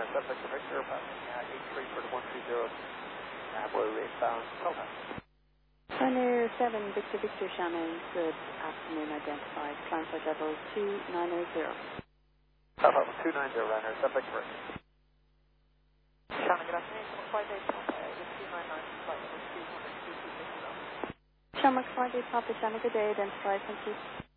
subject to Victor, passing 83 for 130, Blue eastbound, Delta. Runner 7, Victor Victor Shannon, good afternoon, identified, climb flight level 2980. Level 290, runner, subject to Victor. Shannon, good afternoon, 58 Papa, 299, flight level 200, 226. Shamrock 58 Papa, Shannon, good day, identified, thank you.